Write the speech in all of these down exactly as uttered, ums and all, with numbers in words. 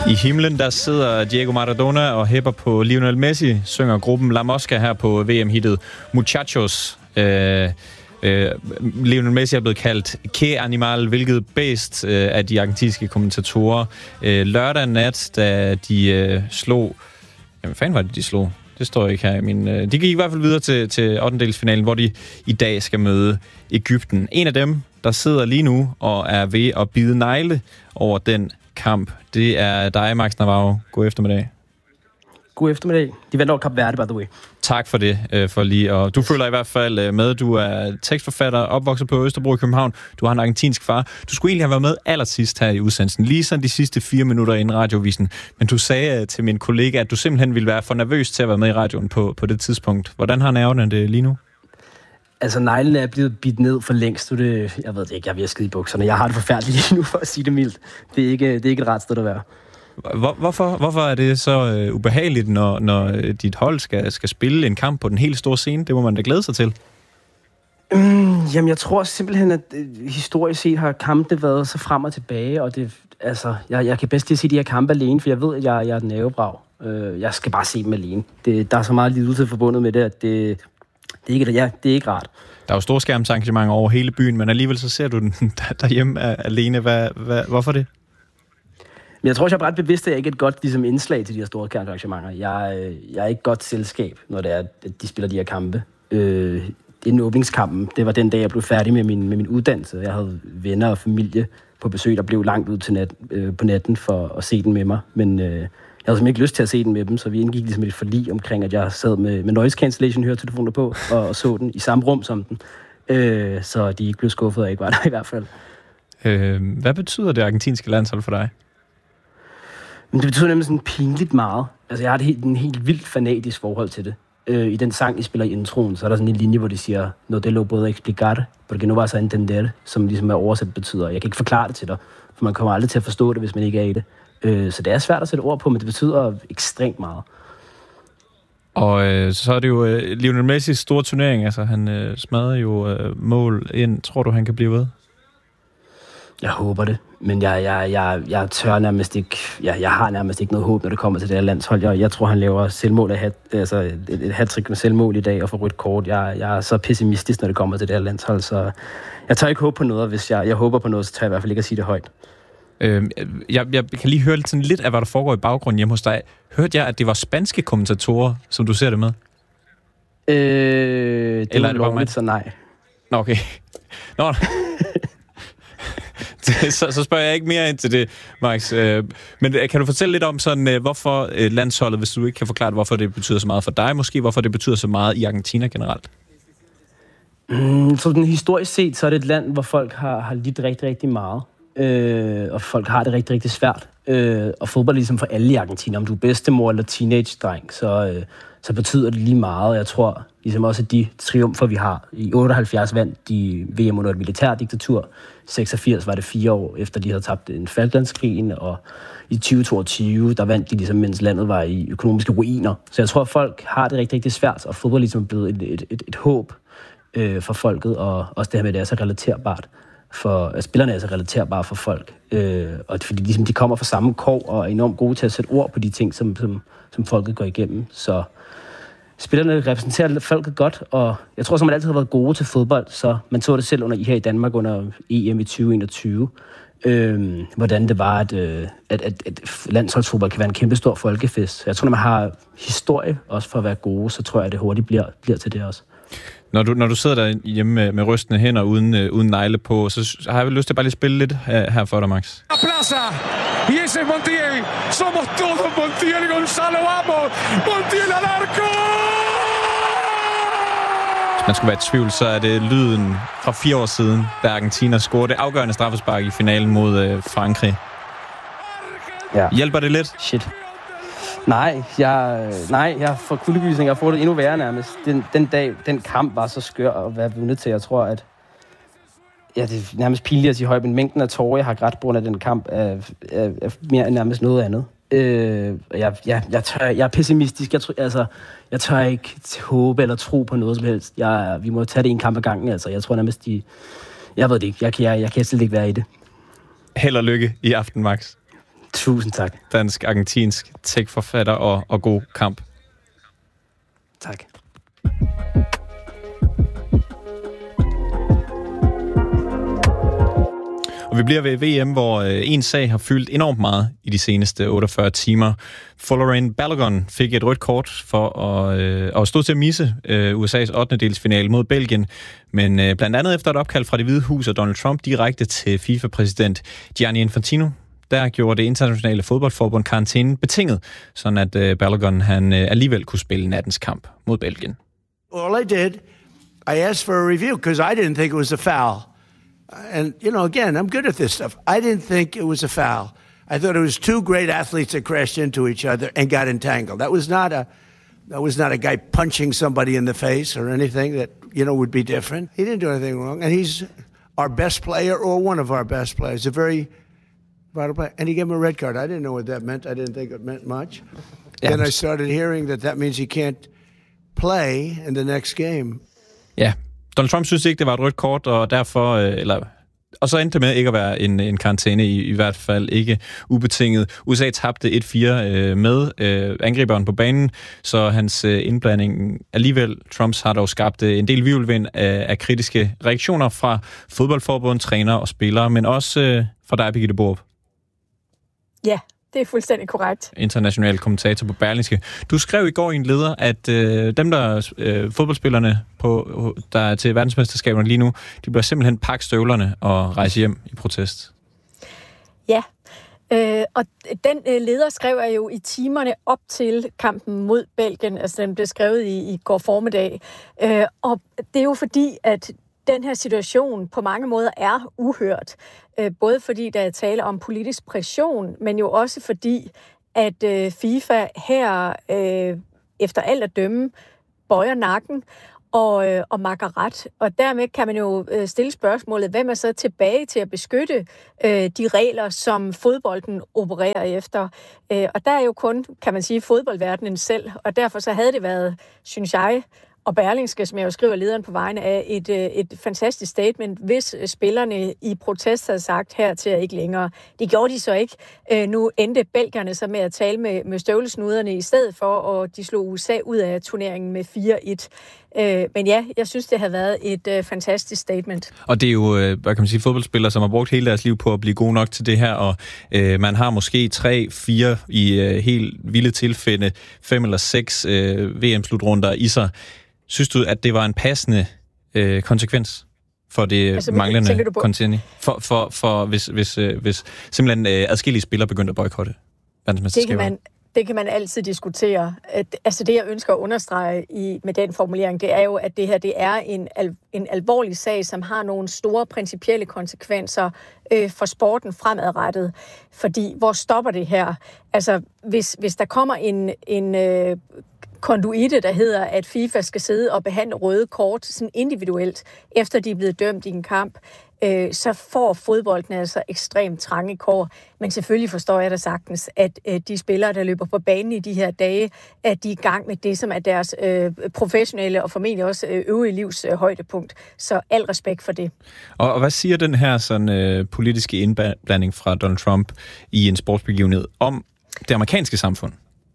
I himlen, der sidder Diego Maradona og hæpper på Lionel Messi, synger gruppen La Mosca her på V M-hittet Muchachos. Øh, øh, Lionel Messi er blevet kaldt Que Animal, hvilket bedst øh, af de argentinske kommentatorer. Øh, lørdag nat, da de øh, slog... Jamen, hvad fanden var det, de slog? Det står ikke her i min... Øh, de gik i hvert fald videre til, til ottendedelsfinalen, hvor de i dag skal møde Egypten. En af dem, der sidder lige nu og er ved at bide negle over den kamp, det er dig, Max Navarro. God eftermiddag. God eftermiddag. De vandt over Kap Verde, by the way. Tak for det, for lige. Og du følger i hvert fald med. Du er tekstforfatter, opvokset på Østerbro i København. Du har en argentinsk far. Du skulle egentlig have været med allersidst her i udsendelsen, lige sådan de sidste fire minutter inden radiovisen. Men du sagde til min kollega, at du simpelthen ville være for nervøs til at være med i radioen på, på det tidspunkt. Hvordan har nerverne det lige nu? Altså, neglen er blevet bidt ned for længst. Det, jeg ved det ikke, jeg er ved at skide i bukserne. Jeg har det forfærdeligt lige nu, for at sige det mildt. Det er ikke, det er ikke et ret sted at være. Hvor, hvorfor, hvorfor er det så øh, ubehageligt, når, når dit hold skal, skal spille en kamp på den helt store scene? Det må man da glæde sig til. Mm, jamen, jeg tror simpelthen, at øh, historisk set har kampene været så frem og tilbage, og det, altså, jeg, jeg kan bedst lige se de her kampe alene, for jeg ved, at jeg, jeg er et nervebrag. Øh, jeg skal bare se dem alene. Det, der er så meget lidelse forbundet med det, at det, det, er ikke, ja, det er ikke rart. Der er jo storskærmsarrangementer over hele byen, men alligevel så ser du den der, derhjemme alene. Hvad, hvad, hvorfor det? Men jeg tror også, jeg er ret bevidst, at jeg ikke er et godt ligesom, indslag til de her store arrangementer. Jeg, jeg er ikke et godt selskab, når det er, at de spiller de her kampe. Øh, inden åbningskampen, det var den dag, jeg blev færdig med min, med min uddannelse. Jeg havde venner og familie på besøg, der blev langt ud til nat, øh, på natten for at se den med mig. Men øh, jeg havde simpelthen ikke lyst til at se den med dem, så vi indgik ligesom et forlig omkring, at jeg sad med, med noise cancellation høretelefoner på og, og så den i samme rum som den. Øh, så de ikke blev skuffet, og ikke var der i hvert fald. Øh, hvad betyder det argentinske landshold for dig? Men det betyder nemlig sådan pinligt meget. Altså, jeg har et helt, en helt vildt fanatisk forhold til det. Øh, I den sang, I spiller i introen, så er der sådan en linje, hvor de siger, no te lo puedo explicar, porque no vas a entender, som ligesom er oversat betyder. Jeg kan ikke forklare det til dig, for man kommer aldrig til at forstå det, hvis man ikke er i det. Øh, så det er svært at sætte ord på, men det betyder ekstremt meget. Og øh, så er det jo øh, Lionel Messis store turnering. Altså, han øh, smadrer jo øh, mål ind. Tror du, han kan blive ved? Jeg håber det, men jeg, jeg, jeg, jeg tør nærmest ikke, jeg, jeg har nærmest ikke noget håb, når det kommer til det her landshold. Jeg, jeg tror, han laver selvmål af hat, altså et, et hat-trick med selvmål i dag og får rødt kort. Jeg, jeg er så pessimistisk, når det kommer til det her landshold, så jeg tør ikke håbe på noget. Hvis jeg, jeg håber på noget, så tør jeg i hvert fald ikke at sige det højt. Øh, jeg, jeg kan lige høre lidt, sådan lidt af, hvad der foregår i baggrunden hjemme hos dig. Hørte jeg, at det var spanske kommentatorer, som du ser det med? Øh, det Eller er lovligt, så nej. Nå, okay. Nå, Så, så spørger jeg ikke mere ind til det, Max. Men kan du fortælle lidt om, sådan, hvorfor landsholdet, hvis du ikke kan forklare, hvorfor det betyder så meget for dig, måske hvorfor det betyder så meget i Argentina generelt? Mm, så den historisk set, så er det et land, hvor folk har, har lidt rigtig, rigtig meget. Øh, og folk har det rigtig, rigtig svært. Øh, og fodbold ligesom for alle i Argentina. Om du er bedstemor eller teenage-dreng, så, øh, så betyder det lige meget. Jeg tror ligesom også, at de triumfer, vi har i otteoghalvfjerds vandt de V M under et militærdiktatur. seksogfirs var det fire år efter, de havde tabt en Falklandskrigen, og i tyve toogtyve, der vandt de ligesom, mens landet var i økonomiske ruiner. Så jeg tror, at folk har det rigtig, rigtig svært, og fodbold ligesom er blevet et, et, et, et håb øh, for folket, og også det her med, at det er så relaterbart. For at spillerne er så relaterbare for folk, øh, og fordi ligesom, de kommer fra samme kår og er enormt gode til at sætte ord på de ting, som, som, som folket går igennem. Så spillerne repræsenterer folket godt, og jeg tror, at man altid har været gode til fodbold, så man så det selv under her i Danmark under E M i tyve enogtyve, øh, hvordan det var, at, øh, at, at, at landsholdsfodbold kan være en kæmpe stor folkefest. Jeg tror, når man har historie også for at være gode, så tror jeg, at det hurtigt bliver, bliver til det også. Når du, når du sidder der hjemme med, med rystende hænder uden, øh, uden negle på, så har jeg vel lyst til at bare lige spille lidt her, her for dig, Max. Plaza, y ese es Montiel. Somos todos Montiel y Gonzalo, vamos! Montiel al arco! Hvis man skulle være i tvivl, så er det lyden fra fire år siden, da Argentina scorede det afgørende straffespark i finalen mod øh, Frankrig. Ja. Hjælper det lidt? Shit. Nej, jeg, nej, jeg får kuldegysning. Jeg får det endnu værre nærmest. Den, den dag, den kamp var så skør at være vundet til. Jeg tror, at ja, det er nærmest pinligt at sige højt, men mængden af tårer, jeg har grædt på grund af den kamp, er, er, er mere end nærmest noget andet. Øh, jeg, jeg, jeg, tør, jeg er pessimistisk. Jeg, altså, jeg tør ikke håbe eller tro på noget som helst. Jeg, vi må tage det en kamp ad gangen. Altså. Jeg tror nærmest, de... Jeg ved det ikke. Jeg kan, jeg, jeg kan slet ikke være i det. Held og lykke i aften, Max. Tusind tak. Dansk-argentinsk tech-forfatter og, og god kamp. Tak. Og vi bliver ved V M, hvor øh, en sag har fyldt enormt meget i de seneste otteogfyrre timer. Folarin Balogun fik et rødt kort for at, øh, at stå til at misse øh, U S A's ottende delsfinale mod Belgien. Men øh, blandt andet efter et opkald fra Det Hvide Hus og Donald Trump direkte til FIFA-præsident Gianni Infantino, der gjorde det internationale fodboldforbund karantænen betinget, sådan at øh, Balogun han øh, alligevel kunne spille nattens kamp mod Belgien. All I did, I asked for a review because I didn't think it was a foul. And, you know, again, I'm good at this stuff. I didn't think it was a foul. I thought it was two great athletes that crashed into each other and got entangled. That was not a, that was not a guy punching somebody in the face or anything that, you know, would be different. He didn't do anything wrong. And he's our best player or one of our best players, a very vital player. And he gave him a red card. I didn't know what that meant. I didn't think it meant much. Yeah. Then I started hearing that that means he can't play in the next game. Ja, Donald Trump synes ikke, det var et rødt kort, og derfor, eller, og så endte det med ikke at være en, en karantæne, i, i hvert fald ikke ubetinget. U S A tabte et fire øh, med øh, angriberen på banen, så hans øh, indblanding alligevel, Trumps har dog skabt øh, en del virvelvind af, af kritiske reaktioner fra fodboldforbund, trænere og spillere, men også øh, fra dig, Birgitte Borup. Ja, det er fuldstændig korrekt. International kommentator på Berlingske. Du skrev i går i en leder, at øh, dem, der øh, fodboldspillerne, på, der er til verdensmesterskaberne lige nu, de bliver simpelthen pakke støvlerne og rejse hjem i protest. Ja, øh, og den øh, leder skrev jeg jo i timerne op til kampen mod Belgien. Altså den blev skrevet i, i går formiddag. Øh, og det er jo fordi, at den her situation på mange måder er uhørt. Både fordi der er tale om politisk pression, men jo også fordi, at øh, FIFA her øh, efter alt at dømme bøjer nakken og, øh, og makker ret. Og dermed kan man jo øh, stille spørgsmålet, hvem er så tilbage til at beskytte øh, de regler, som fodbolden opererer efter. Øh, og der er jo kun, kan man sige, fodboldverdenen selv. Og derfor så havde det været, synes jeg, og Berlingske, som jeg jo skriver lederen på vegne af, et, et fantastisk statement, hvis spillerne i protest havde sagt her til ikke længere. Det gjorde de så ikke. Nu endte belgierne så med at tale med, med støvlesnuderne i stedet for, og de slog U S A ud af turneringen med fire et. Men ja, jeg synes, det har været et fantastisk statement. Og det er jo, hvad kan man sige, fodboldspillere, som har brugt hele deres liv på at blive gode nok til det her, og øh, man har måske tre, fire i øh, helt vilde tilfælde, fem eller seks øh, V M-slutrunder i sig. Synes du, at det var en passende øh, konsekvens for det altså, manglende kontinuitet? For, for, for hvis, hvis, øh, hvis simpelthen øh, adskillige spillere begyndte at boykotte verdensmesterskaber? Det kan man, det kan man altid diskutere. At, altså det, jeg ønsker at understrege i, med den formulering, det er jo, at det her det er en, al, en alvorlig sag, som har nogle store principielle konsekvenser øh, for sporten fremadrettet. Fordi, hvor stopper det her? Altså, hvis, hvis der kommer en... en øh, konduite, der hedder, at FIFA skal sidde og behandle røde kort sådan individuelt, efter de er blevet dømt i en kamp, øh, så får fodbolden altså ekstremt trange kår. Men selvfølgelig forstår jeg da sagtens, at øh, de spillere, der løber på banen i de her dage, at de er i gang med det, som er deres øh, professionelle og formentlig også øh, øvrige livs øh, højdepunkt. Så al respekt for det. Og, og hvad siger den her sådan, øh, politiske indblanding fra Donald Trump i en sportsbegivenhed om det amerikanske samfund?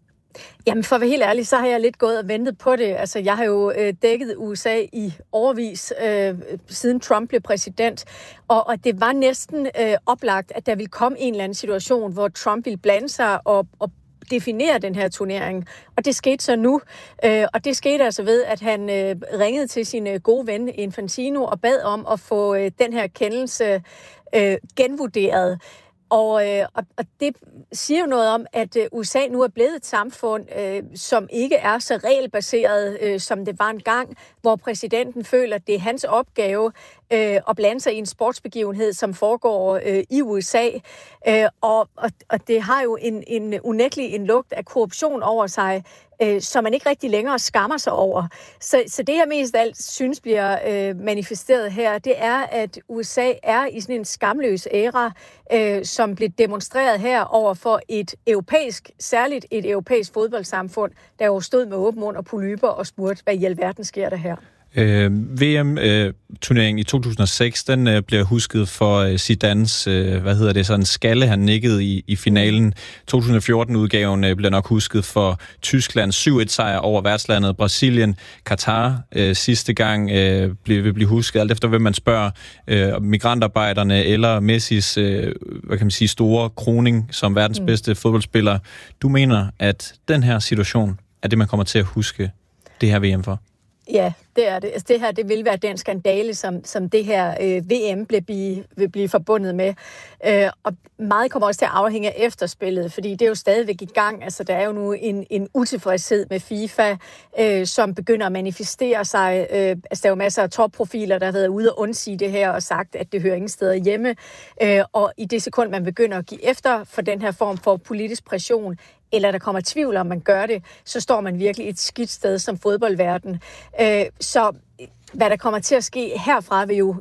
Jamen for at være helt ærlig, så har jeg lidt gået og ventet på det. Altså jeg har jo øh, dækket U S A i årevis, øh, siden Trump blev præsident, og, og det var næsten øh, oplagt, at der ville komme en eller anden situation, hvor Trump ville blande sig og, og definere den her turnering. Og det skete så nu, øh, og det skete altså ved, at han øh, ringede til sin øh, gode ven Infantino og bad om at få øh, den her kendelse øh, genvurderet. Og, øh, og det siger jo noget om, at øh, U S A nu er blevet et samfund, øh, som ikke er så regelbaseret, øh, som det var engang, hvor præsidenten føler, at det er hans opgave øh, at blande sig i en sportsbegivenhed, som foregår øh, i U S A. Øh, og, og, og det har jo en, en unægtelig en lugt af korruption over sig, øh, som man ikke rigtig længere skammer sig over. Så, så det her mest alt synes bliver øh, manifesteret her, det er, at U S A er i sådan en skamløs æra, øh, som blev demonstreret her over for et europæisk, særligt et europæisk fodboldsamfund, der jo stod med åben mund og polyper og spurgte, hvad i alverden sker der her? Øh, V M-turneringen øh, i to tusind og seks, den øh, bliver husket for øh, Zidanes, øh, hvad hedder det, sådan en skalle, han nikkede i, i finalen. to tusind og fjorten-udgaven øh, bliver nok husket for Tysklands syv et-sejr over værtslandet Brasilien. Katar øh, sidste gang øh, bliver, vil blive husket, alt efter hvem man spørger, øh, migrantarbejderne eller Messis, øh, hvad kan man sige, store kroning som verdens mm. bedste fodboldspiller. Du mener, at den her situation er det, man kommer til at huske det her V M for? Ja, det er det. Altså, det her det vil være den skandale, som, som det her øh, V M vil blive, vil blive forbundet med. Øh, og meget kommer også til at afhænge af efterspillet, fordi det er jo stadigvæk i gang. Altså, der er jo nu en, en utilfredshed med FIFA, øh, som begynder at manifestere sig. Øh, altså, der er jo masser af topprofiler, der har været ude og undsige det her og sagt, at det hører ingen steder hjemme. Øh, og i det sekund, man begynder at give efter for den her form for politisk pression, eller der kommer tvivl om, man gør det, så står man virkelig et skidt sted som fodboldverden. Øh, så hvad der kommer til at ske herfra, vil jo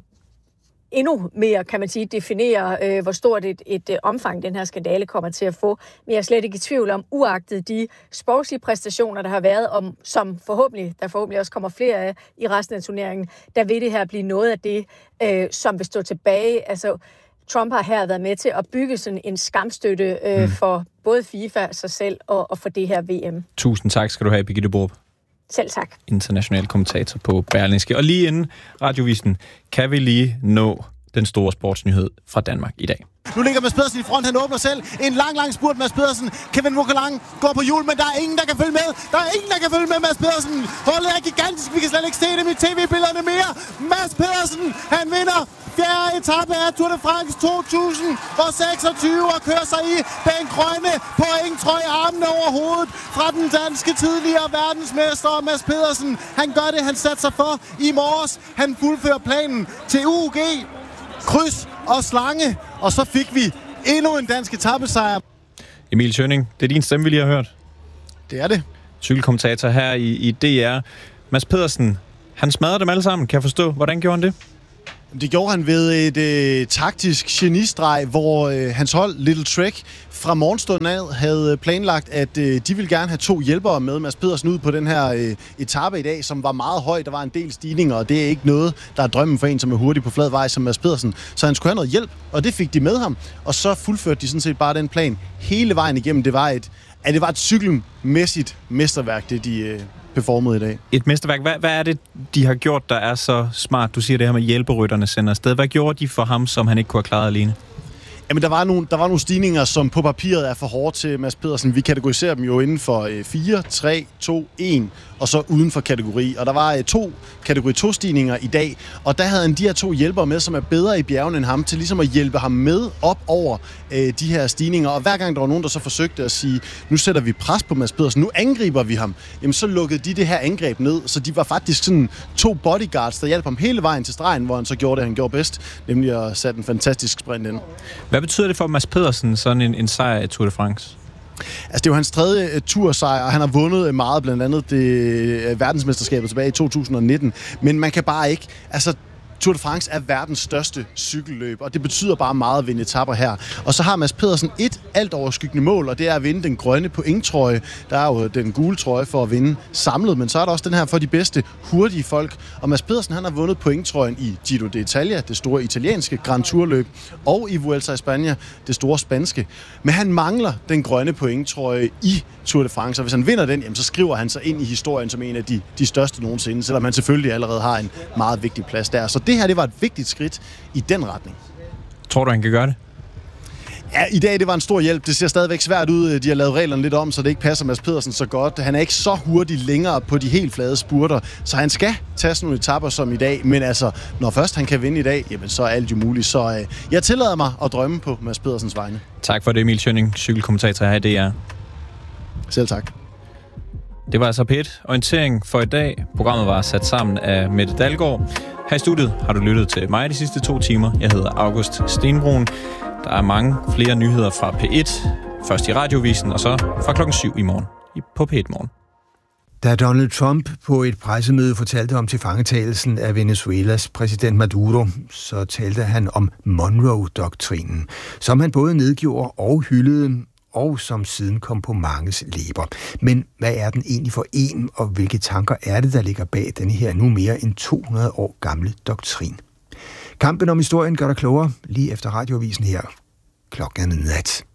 endnu mere, kan man sige, definere, øh, hvor stort et, et øh, omfang den her skandale kommer til at få. Men jeg er slet ikke i tvivl om, uagtet de sportslige præstationer, der har været, om, som forhåbentlig, der forhåbentlig også kommer flere af i resten af turneringen, der vil det her blive noget af det, øh, som vil stå tilbage. Altså, Trump har her været med til at bygge sådan en skamstøtte øh, mm. for både FIFA, sig selv og, og for det her V M. Tusind tak skal du have, Birgitte Borup. Selv tak. International kommentator på Berlingske. Og lige inden Radiovisen kan vi lige nå den store sportsnyhed fra Danmark i dag. Nu ligger Mads Pedersen i front, han åbner selv. En lang, lang spurt, Mads Pedersen. Kevin Vogelang går på hjul, men der er ingen, der kan følge med. Der er ingen, der kan følge med Mads Pedersen. Holdet er gigantisk, vi kan slet ikke se dem i tv-billederne mere. Mads Pedersen, han vinder fjerde etape af Tour de France to tusind og seksogtyve og kører sig i den grønne pointtrøje, armene over hovedet fra den danske tidligere verdensmester Mads Pedersen. Han gør det, han satte sig for i morges. Han fuldfører planen til U G, kryds og slange, og så fik vi endnu en dansk etapesejr. Emil Schønning, det er din stemme, vi lige har hørt. Det er det. Cykelkommentator her i, i D R. Mads Pedersen, han smadrede dem alle sammen, kan jeg forstå. Hvordan gjorde han det? Det gjorde han ved et øh, taktisk genistreg, hvor øh, hans hold, Little Trek, fra morgenstunden af havde planlagt, at øh, de ville gerne have to hjælpere med Mads Pedersen ud på den her øh, etape i dag, som var meget høj. Der var en del stigninger, og det er ikke noget, der er drømmen for en, som er hurtig på flad vej som Mads Pedersen. Så han skulle have noget hjælp, og det fik de med ham. Og så fuldførte de sådan set bare den plan hele vejen igennem. Det var et, at det var et cykelmæssigt mesterværk, det de øh, performede i dag. Et mesterværk. Hvad, hvad er det, de har gjort, der er så smart? Du siger det her med hjælperytterne sender afsted. Hvad gjorde de for ham, som han ikke kunne have klaret alene? Jamen, der var, nogle, der var nogle stigninger, som på papiret er for hårde til Mads Pedersen. Vi kategoriserer dem jo inden for fire, tre, to, et, og så uden for kategori. Og der var to kategori to stigninger i dag, og der havde han de her to hjælpere med, som er bedre i bjergene end ham, til ligesom at hjælpe ham med op over øh, de her stigninger. Og hver gang der var nogen, der så forsøgte at sige, nu sætter vi pres på Mads Pedersen, nu angriber vi ham, jamen så lukkede de det her angreb ned. Så de var faktisk sådan to bodyguards, der hjalp ham hele vejen til stregen, hvor han så gjorde det, han gjorde bedst, nemlig at sætte en fantastisk sprint ind. Hvad betyder det for Mads Pedersen, sådan en, en sejr i Tour de France? Altså, det er jo hans tredje uh, tursejr, og han har vundet meget, blandt andet det uh, verdensmesterskabet tilbage i to tusind og nitten. Men man kan bare ikke... Altså, Tour de France er verdens største cykelløb, og det betyder bare meget at vinde etapper her. Og så har Mads Pedersen et alt overskyggende mål, og det er at vinde den grønne pointtrøje. Der er jo den gule trøje for at vinde samlet, men så er der også den her for de bedste hurtige folk. Og Mads Pedersen, han har vundet pointtrøjen i Giro d'Italia, det store italienske Grand Tour-løb, og i Vuelta a España, det store spanske. Men han mangler den grønne pointtrøje i Tour de France, og hvis han vinder den, jamen, så skriver han sig ind i historien som en af de, de største nogensinde, selvom han selvfølgelig allerede har en meget vigtig plads der. Så det her, det var et vigtigt skridt i den retning. Tror du, han kan gøre det? Ja, i dag det var en stor hjælp. Det ser stadigvæk svært ud. De har lavet reglerne lidt om, så det ikke passer Mads Pedersen så godt. Han er ikke så hurtig længere på de helt flade spurter, så han skal tage sådan nogle etapper som i dag. Men altså, når først han kan vinde i dag, jamen, så er alt jo muligt. Så øh, jeg tillader mig at drømme på Mads Pedersens vegne. Tak for det, Emil Schønning, cykelkommentator her i D R. Selv tak. Det var altså P et Orientering for i dag. Programmet var sat sammen af Mette Dalgaard. Her i studiet har du lyttet til mig de sidste to timer. Jeg hedder August Stenbrun. Der er mange flere nyheder fra P et. Først i Radiovisen, og så fra klokken syv i morgen på P et Morgen. Da Donald Trump på et pressemøde fortalte om tilfangetagelsen af Venezuelas præsident Maduro, så talte han om Monroe-doktrinen, som han både nedgjorde og hyldede, og som siden kom på manges læber. Men hvad er den egentlig for en, og hvilke tanker er det, der ligger bag denne her nu mere end to hundrede år gamle doktrin? Kampen om historien gør dig klogere lige efter radioavisen her. Klokken er midnat.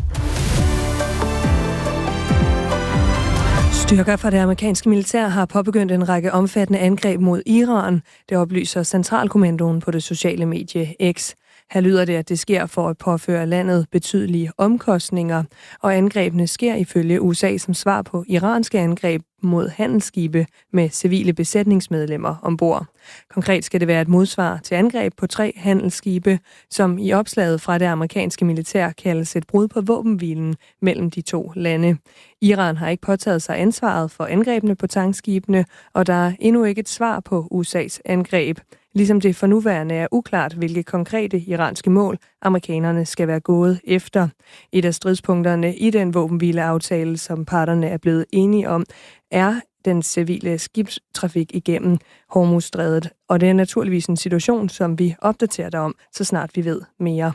Styrker fra det amerikanske militær har påbegyndt en række omfattende angreb mod Iran. Det oplyser Centralkommandoen på det sociale medie X. Her lyder det, at det sker for at påføre landet betydelige omkostninger, og angrebene sker ifølge U S A som svar på iranske angreb mod handelsskibe med civile besætningsmedlemmer ombord. Konkret skal det være et modsvar til angreb på tre handelsskibe, som i opslaget fra det amerikanske militær kaldes et brud på våbenhvilen mellem de to lande. Iran har ikke påtaget sig ansvaret for angrebene på tankskibene, og der er endnu ikke et svar på U S A's angreb. Ligesom det for nuværende er uklart, hvilke konkrete iranske mål amerikanerne skal være gået efter. Et af stridspunkterne i den våbenhvileaftale, som parterne er blevet enige om, er den civile skibstrafik igennem Hormuzstrædet. Og det er naturligvis en situation, som vi opdaterer dig om, så snart vi ved mere.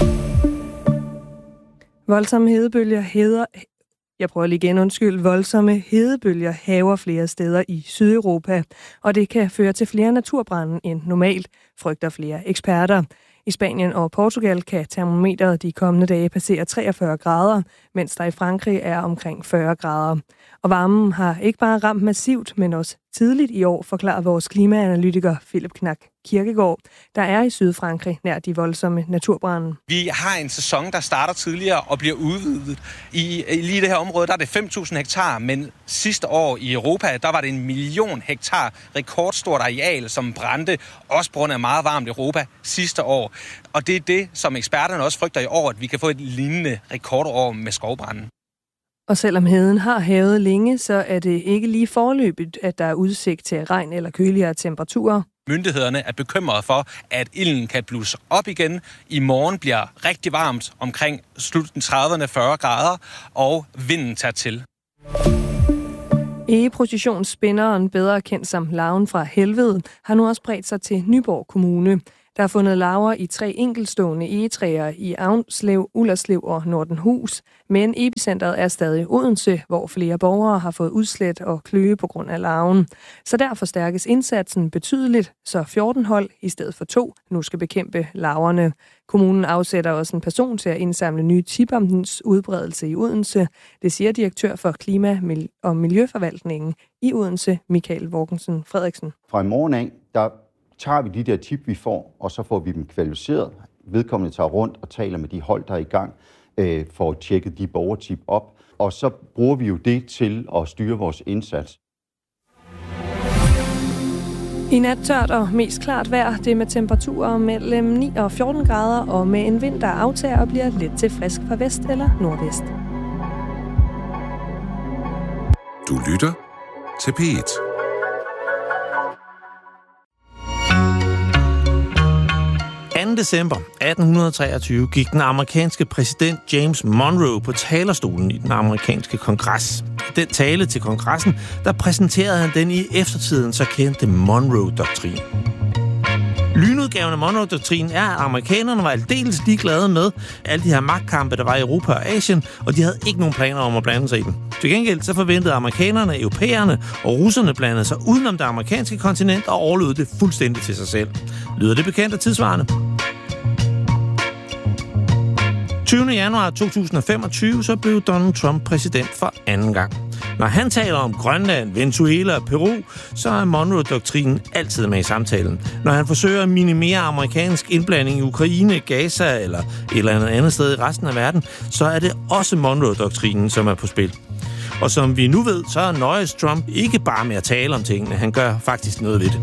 Voldsomme hedebølger heder... Jeg prøver lige igen, undskyld. Voldsomme hedebølger haver flere steder i Sydeuropa, og det kan føre til flere naturbrande end normalt, frygter flere eksperter. I Spanien og Portugal kan termometeret de kommende dage passere treogfyrre grader, mens der i Frankrig er omkring fyrre grader. Og varmen har ikke bare ramt massivt, men også tidligt i år, forklarer vores klimaanalytiker Philip Knack Kirkegaard, der er i Sydfrankrig nær de voldsomme naturbrande. Vi har en sæson, der starter tidligere og bliver udvidet. I, i lige det her område, der er det fem tusind hektar, men sidste år i Europa, der var det en million hektar, rekordstort areal, som brændte, også på grund af meget varmt Europa sidste år. Og det er det, som eksperterne også frygter i år, at vi kan få et lignende rekordår med skovbranden. Og selvom heden har havet længe, så er det ikke lige foreløbigt, at der er udsigt til regn eller køligere temperaturer. Myndighederne er bekymrede for, at ilden kan blusse op igen. I morgen bliver rigtig varmt, omkring slutningen trediverne fyrre grader, og vinden tager til. Egeprocessionsspinderen, bedre kendt som larven fra helvede, har nu også bredt sig til Nyborg Kommune. Der er fundet larver i tre enkeltstående egetræer i Avnslev, Ullerslev og Nordenhus, men epicentret er stadig Odense, hvor flere borgere har fået udslæt og kløe på grund af larven. Så der forstærkes indsatsen betydeligt, så fjorten hold i stedet for to nu skal bekæmpe larverne. Kommunen afsætter også en person til at indsamle nye tip om dens udbredelse i Odense. Det siger direktør for Klima- og Miljøforvaltningen i Odense, Michael Vorkensen Frederiksen. Fra i morgen af, der tager vi de der tip, vi får, og så får vi dem kvalificeret. Vedkommende tager rundt og taler med de hold, der er i gang, øh, for at tjekke de borgertip op. Og så bruger vi jo det til at styre vores indsats. I nat tørt og mest klart vejr, det med temperaturer mellem ni og fjorten grader, og med en vind, der aftager og bliver lidt til frisk fra vest eller nordvest. Du lytter til P et. anden december atten treogtyve gik den amerikanske præsident James Monroe på talerstolen i den amerikanske kongres. I den tale til kongressen, der præsenterede han den i eftertiden så kendte Monroe-doktrin. Lynudgaven af Monroe-doktrinen er, at amerikanerne var aldeles ligeglade med alle de her magtkampe, der var i Europa og Asien, og de havde ikke nogen planer om at blande sig i dem. Til gengæld så forventede amerikanerne, europæerne og russerne blandede sig udenom det amerikanske kontinent og overlod det fuldstændig til sig selv. Lyder det bekendt og tidsvarende? tyvende januar to tusind og femogtyve så blev Donald Trump præsident for anden gang. Når han taler om Grønland, Venezuela og Peru, så er Monroe-doktrinen altid med i samtalen. Når han forsøger at minimere amerikansk indblanding i Ukraine, Gaza eller et eller andet andet sted i resten af verden, så er det også Monroe-doktrinen, som er på spil. Og som vi nu ved, så nøjes Trump ikke bare med at tale om tingene. Han gør faktisk noget ved det.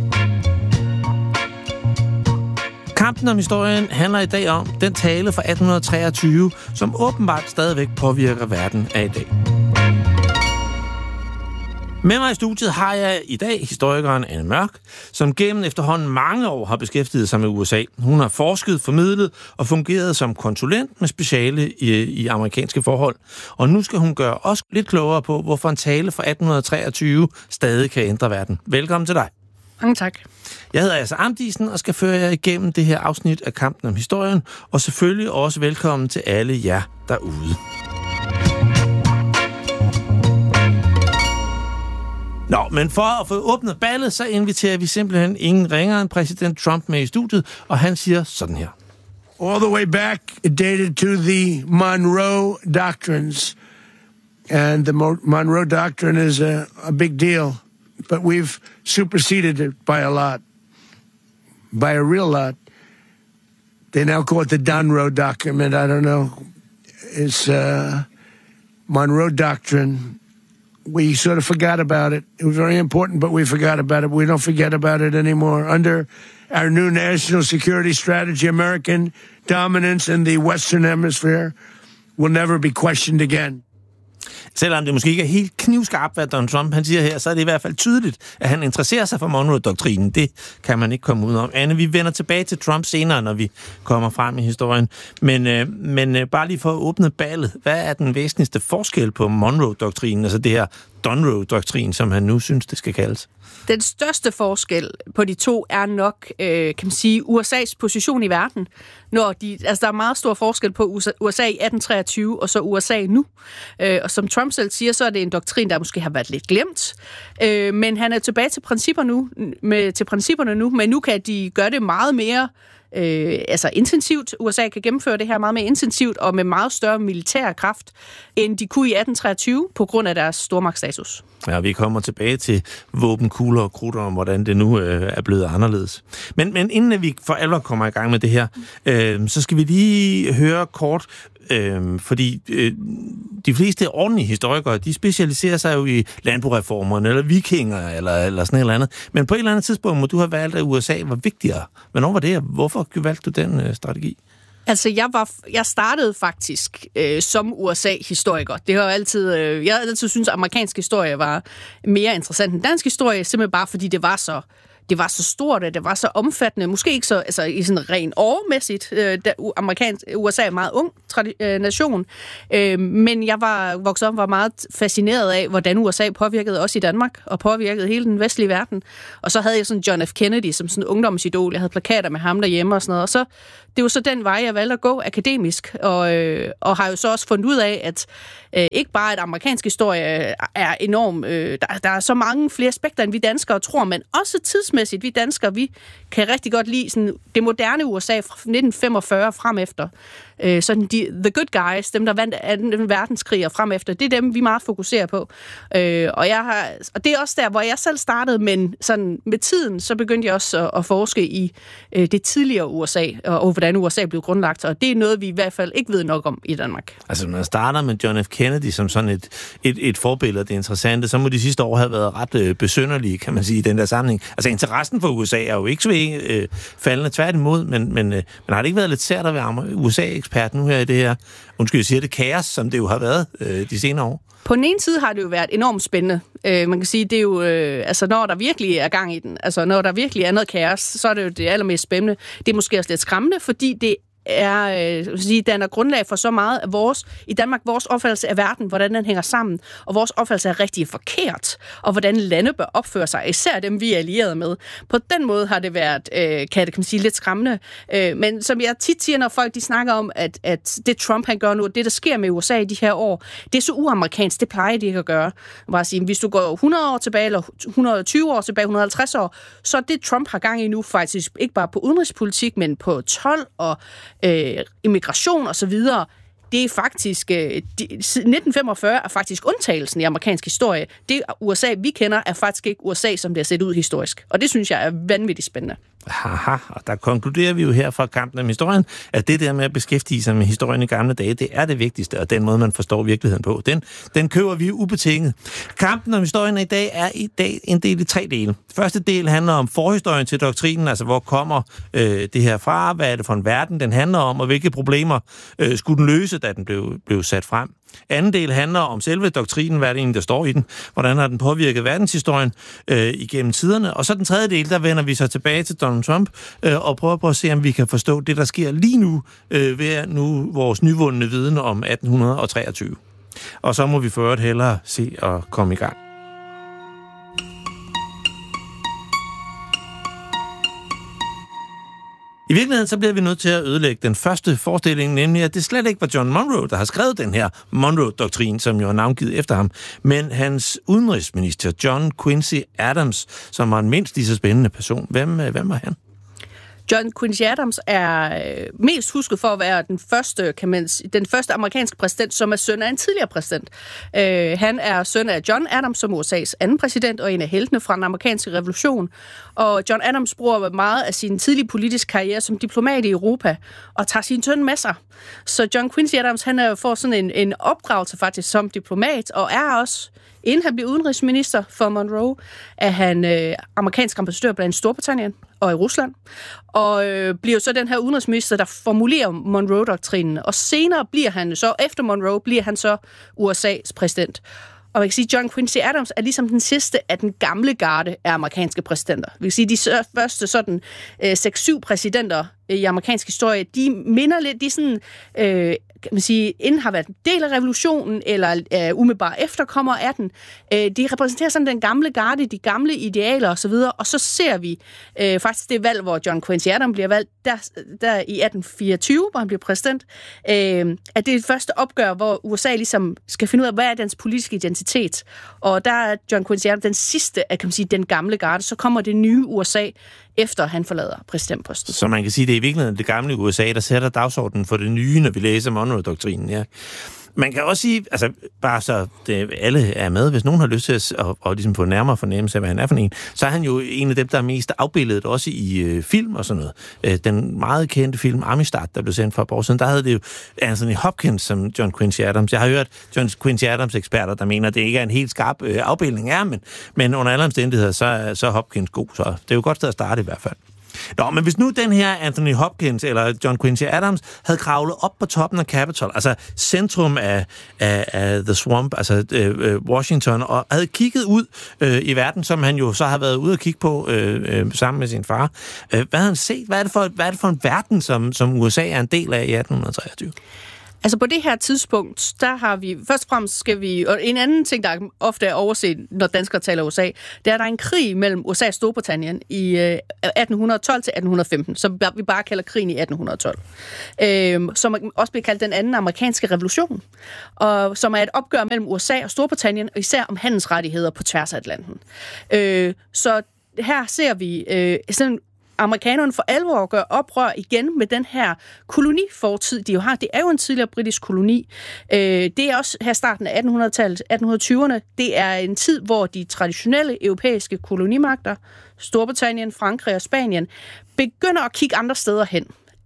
Kampen om historien handler i dag om den tale fra atten treogtyve, som åbenbart stadigvæk påvirker verden af i dag. Med mig i studiet har jeg i dag historikeren Anne Mørk, som gennem efterhånden mange år har beskæftiget sig med U S A. Hun har forsket, formidlet og fungeret som konsulent med speciale i, i amerikanske forhold. Og nu skal hun gøre os lidt klogere på, hvorfor en tale fra atten treogtyve stadig kan ændre verden. Velkommen til dig. Mange tak. Jeg hedder Asser Amdisen og skal føre jer igennem det her afsnit af Kampen om historien, og selvfølgelig også velkommen til alle jer derude. men for at få åbnet ballet, så inviterer vi simpelthen ingen ringere end præsident Trump med i studiet, og han siger sådan her. All the way back, it dated to the Monroe Doctrines. And the Mo- Monroe Doctrine is a, a big deal, but we've superseded it by a lot, by a real lot. They now call it the Donroe Document. I don't know. It's uh, Monroe Doctrine. We sort of forgot about it. It was very important, but we forgot about it. We don't forget about it anymore. Under our new national security strategy, American dominance in the Western Hemisphere will never be questioned again. Selvom det måske ikke er helt knivskarpt, hvad Donald Trump han siger her, så er det i hvert fald tydeligt, at han interesserer sig for Monroe-doktrinen. Det kan man ikke komme ud om. Anne, vi vender tilbage til Trump senere, når vi kommer frem i historien. Men, øh, men øh, bare lige for at åbne ballet, hvad er den væsentligste forskel på Monroe-doktrinen, altså det her Donroe-doktrin, som han nu synes, det skal kaldes? Den største forskel på de to er nok, øh, kan man sige, U S A's position i verden. Når de, altså, der er meget stor forskel på U S A i atten treogtyve og så U S A nu. Øh, og som Trump selv siger, så er det en doktrin, der måske har været lidt glemt. Øh, men han er tilbage til principper nu, med, til principperne nu, men nu kan de gøre det meget mere Øh, altså intensivt. U S A kan gennemføre det her meget mere intensivt og med meget større militær kraft, end de kunne i atten treogtyve på grund af deres stormagtsstatus. Ja, vi kommer tilbage til våbenkugler og krutter om, hvordan det nu øh, er blevet anderledes. Men, men inden vi for alvor kommer i gang med det her, øh, så skal vi lige høre kort, øh, fordi øh, de fleste ordentlige historikere, de specialiserer sig jo i landboreformerne, eller vikinger, eller, eller sådan noget andet. Men på et eller andet tidspunkt må du have valgt, at U S A var vigtigere. Hvornår var det, og hvorfor valgte du den øh, strategi? Altså, jeg var, jeg startede faktisk øh, som U S A-historiker. Det har altid, øh, jeg har altid syntes, at amerikansk historie var mere interessant end dansk historie, simpelthen bare fordi det var så det var så stort, og det var så omfattende. Måske ikke så altså, i sådan ren årmæssigt. Øh, da amerikansk, U S A er en meget ung tradi- øh, nation. Øh, men jeg var vokset op var meget fascineret af, hvordan U S A påvirkede os i Danmark, og påvirkede hele den vestlige verden. Og så havde jeg sådan John F. Kennedy som sådan en ungdomsidol. Jeg havde plakater med ham derhjemme og sådan noget. Og så, det var så den vej, jeg valgte at gå akademisk. Og, øh, og har jo så også fundet ud af, at øh, ikke bare at amerikansk historie er enorm. Øh, der, der er så mange flere aspekter, end vi danskere tror, men også tidsmæssigt. Vi danskere, vi kan rigtig godt lide sådan, det moderne U S A fra nitten femogfyrre frem efter. Øh, sådan de, the good guys, dem der vandt anden verdenskrig og frem efter, det er dem, vi meget fokuserer på. Øh, og, jeg har, og det er også der, hvor jeg selv startede, men sådan med tiden, så begyndte jeg også at, at forske i øh, det tidligere U S A, og, og hvordan U S A blev grundlagt, og det er noget, vi i hvert fald ikke ved nok om i Danmark. Altså, når man starter med John F. Kennedy som sådan et, et, et forbillede, det interessante, så må de sidste år have været ret øh, besynderlige, kan man sige, i den der sammenhæng. Altså, interessen for U S A er jo ikke så øh, faldende tværtimod, men, men, øh, men har det ikke været lidt sært at være U S A-ekspert nu her i det her, undskyld, jeg siger det, kaos, som det jo har været øh, de senere år? På den ene side har det jo været enormt spændende. Øh, man kan sige, det er jo, øh, altså når der virkelig er gang i den, altså når der virkelig er noget kaos, så er det jo det allermest spændende. Det er måske også lidt skræmmende, fordi det er, øh, sige, danner grundlag for så meget af vores, i Danmark, vores opfattelse af verden, hvordan den hænger sammen, og vores opfattelse er rigtig forkert, og hvordan lande bør opføre sig, især dem, vi er allieret med. På den måde har det været, øh, kan det kan man sige, lidt skræmmende. Øh, men som jeg tit siger, når folk de snakker om, at, at det Trump han gør nu, det der sker med U S A i de her år, det er så uamerikansk, det plejer de ikke at gøre. Bare at sige, hvis du går hundrede år tilbage, eller et hundrede og tyve år tilbage, et hundrede og halvtreds år, så er det Trump har gang i nu faktisk ikke bare på udenrigspolitik, men på told og Øh, immigration og så videre, det er faktisk øh, de, nitten femogfyrre er faktisk undtagelsen i amerikansk historie. Det U S A, vi kender, er faktisk ikke U S A, som det har set ud historisk. Og det synes jeg er vanvittigt spændende. Haha, og der konkluderer vi jo her fra Kampen om historien, at det der med at beskæftige sig med historien i gamle dage, det er det vigtigste, og den måde, man forstår virkeligheden på, den, den køber vi ubetinget. Kampen om historien i dag er i dag en del i tre dele. Første del handler om forhistorien til doktrinen, altså hvor kommer øh, det her fra, hvad er det for en verden, den handler om, og hvilke problemer øh, skulle den løse, da den blev, blev sat frem. Anden del handler om selve doktrinen, hvad er det egentlig, der står i den, hvordan har den påvirket verdenshistorien øh, igennem tiderne. Og så den tredje del, der vender vi så tilbage til Donald Trump øh, og prøver på at se, om vi kan forstå det, der sker lige nu øh, ved nu vores nyvundne viden om atten treogtyve. Og så må vi for øvrigt hellere se og komme i gang. I virkeligheden så bliver vi nødt til at ødelægge den første forestilling, nemlig at det slet ikke var John Monroe, der har skrevet den her Monroe-doktrin, som jo er navngivet efter ham, men hans udenrigsminister John Quincy Adams, som var en mindst lige så spændende person. Hvem, hvem var han? John Quincy Adams er øh, mest husket for at være den første, kan man sige, den første amerikanske præsident, som er søn af en tidligere præsident. Øh, han er søn af John Adams, som U S A's anden præsident, og en af heltene fra den amerikanske revolution. Og John Adams bruger meget af sin tidlige politiske karriere som diplomat i Europa, og tager sin søn med sig. Så John Quincy Adams, han er, får sådan en, en opdragelse faktisk som diplomat, og er også, inden han bliver udenrigsminister for Monroe, er han øh, amerikansk ambassadør blandt Storbritannien og i Rusland, og øh, bliver så den her udenrigsminister, der formulerer Monroe-doktrinen, og senere bliver han så, efter Monroe, bliver han så U S A's præsident. Og man kan sige, at John Quincy Adams er ligesom den sidste af den gamle garde af amerikanske præsidenter. Vi kan sige, at de første sådan øh, seks syv præsidenter i amerikansk historie, de minder lidt, de er sådan, øh, kan man sige, inden har været en del af revolutionen, eller øh, umiddelbart efterkommer af den. Øh, de repræsenterer sådan den gamle garde, de gamle idealer osv., og så ser vi øh, faktisk det valg, hvor John Quincy Adams bliver valgt, der, der i atten fireogtyve, hvor han bliver præsident, øh, at det er det første opgør, hvor U S A ligesom skal finde ud af, hvad er dens politiske identitet. Og der er John Quincy Adams den sidste af, kan man sige, den gamle garde. Så kommer det nye U S A, efter han forlader præsidentposten. Så man kan sige, det er i virkeligheden det gamle U S A, der sætter dagsordenen for det nye, når vi læser Monroe-doktrinen. Ja. Man kan også sige, altså bare så det, alle er med, hvis nogen har lyst til at og, og ligesom få nærmere fornemmelse af, hvad han er for en, så er han jo en af dem, der er mest afbildet også i øh, film og sådan noget. Øh, den meget kendte film Amistad, der blev sendt for et år siden, der havde det jo Anthony Hopkins som John Quincy Adams. Jeg har hørt John Quincy Adams eksperter, der mener, at det ikke er en helt skarp øh, afbildning af, men, men under alle omstændigheder, så, så er Hopkins god, så det er jo godt sted at starte i hvert fald. Nå, men hvis nu den her Anthony Hopkins eller John Quincy Adams havde kravlet op på toppen af Capitol, altså centrum af, af, af The Swamp, altså øh, Washington, og havde kigget ud øh, i verden, som han jo så har været ude at kigge på øh, øh, sammen med sin far. Øh, hvad havde han set? Hvad er det for, hvad er det for en verden, som, som U S A er en del af i atten treogtyve? Altså på det her tidspunkt, der har vi, først og fremmest skal vi, og en anden ting, der ofte er overset, når danskere taler U S A, det er, at der er en krig mellem U S A og Storbritannien i atten tolv til atten femten, som vi bare kalder krigen i atten tolv, øhm, som også bliver kaldt den anden amerikanske revolution, og som er et opgør mellem U S A og Storbritannien, og især om handelsrettigheder på tværs af Atlanten. Øh, så her ser vi øh, sådan amerikanerne for alvor gør oprør igen med den her kolonifortid, de jo har. Det er jo en tidligere britisk koloni. Det er også her starten af attenhundredetallet, atten tyverne. Det er en tid, hvor de traditionelle europæiske kolonimagter, Storbritannien, Frankrig og Spanien, begynder at kigge andre steder hen.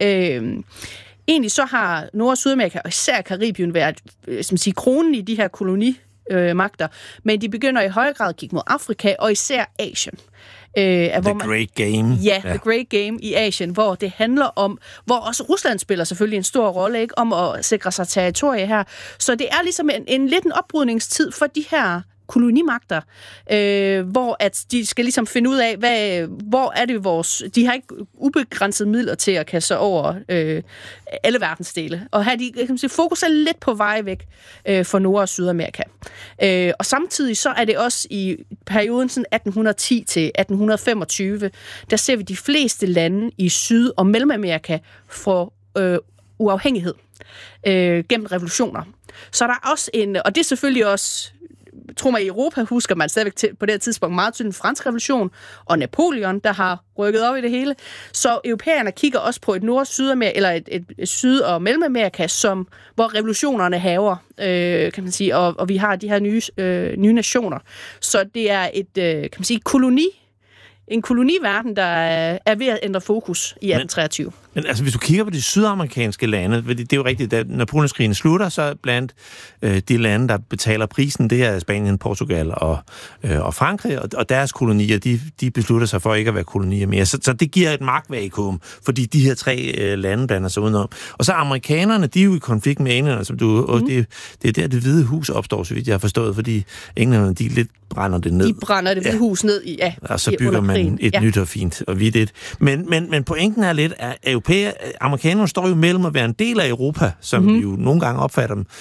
Egentlig så har Nord- og Sydamerika, og især Karibien, været som siger, kronen i de her kolonimagter, men de begynder i høj grad at kigge mod Afrika, og især Asien. Øh, the hvor man, Great Game. Ja, yeah, The Great Game i Asien, hvor det handler om, hvor også Rusland spiller selvfølgelig en stor rolle, ikke, om at sikre sig territorie her. Så det er ligesom en, en lidt en oprydningstid for de her kolonimagter, øh, hvor at de skal ligesom finde ud af, hvad, hvor er det vores... De har ikke ubegrænsede midler til at kaste over øh, alle verdensdele. Og her de kan sige, fokus er lidt på vej væk øh, for Nord- og Sydamerika. Øh, og samtidig så er det også i perioden sådan atten ti til atten femogtyve, der ser vi de fleste lande i Syd- og Mellemamerika få øh, uafhængighed øh, gennem revolutioner. Så der er også en... Og det er selvfølgelig også... Tror man, i Europa husker man stadigvæk til, på det her tidspunkt meget til den franske revolution og Napoleon, der har rykket op i det hele. Så europæerne kigger også på et Nord- Sydamerika, eller et, et, et Syd- og Mellemamerika, som, hvor revolutionerne haver, øh, kan man sige, og, og vi har de her nye, øh, nye nationer. Så det er et, øh, kan man sige, koloni, en koloniverden, der er ved at ændre fokus i atten treogtyve. Men, men altså, hvis du kigger på de sydamerikanske lande, det, det er jo rigtigt, da Napoleonskrigen slutter, så blandt øh, de lande, der betaler prisen, det er Spanien, Portugal og, øh, og Frankrig, og, og deres kolonier, de, de beslutter sig for ikke at være kolonier mere. Så, så det giver et magtvakuum, fordi de her tre øh, lande blander sig udenom. Og så amerikanerne, de er jo i konflikt med englænderne, som du, mm. og det, det er der, det hvide hus opstår, så vidt jeg har forstået, fordi englænderne, de lidt brænder det ned. De brænder det hvide ja. hus ned i, ja. Og så bygger man et ja. nyt og fint og vidt. Men, men, men pointen er lidt, at europæer, amerikanerne står jo mellem at være en del af Europa, som mm-hmm. jo nogle gange opfatter dem